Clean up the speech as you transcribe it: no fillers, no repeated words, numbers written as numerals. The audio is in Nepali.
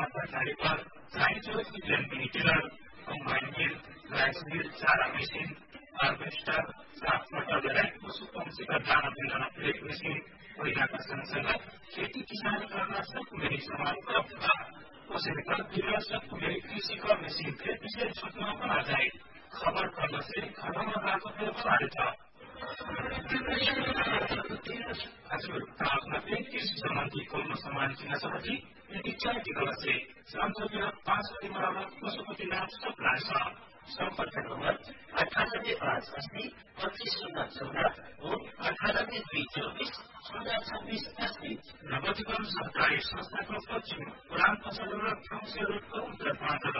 सरकारी पर चाहिन्छ Indian mini tiller combine mill rice mill चारा मेसिन हार्भेस्टर साग फर्टिलाइजर पशुपक्षीका दाना दिलाउन प्लेट मेसिन पहिलाका सँगसँगै खेती किसानी गर्न सबैले सामान उपलब्ध छ कसैले टिलर सबैले कृषि गर्ने मेसिन विशेष छुटमा पनि जाए खबर पढ्न से खबरमा बाटो व्यवसाय छ हजुर आपना कृषि सम्बन्धी कोनो सामान किन्न चाहती यदि चाहती गलत से संसदीय 5 मरम्मत पशुपतिनाथ सप्लाई छ सम्पर्क नम्बर 9858 2514 हो 9824 1626 नवजीवन सहकारी संस्थाको पश्चिम पुरान पसल र रोडको उत्तर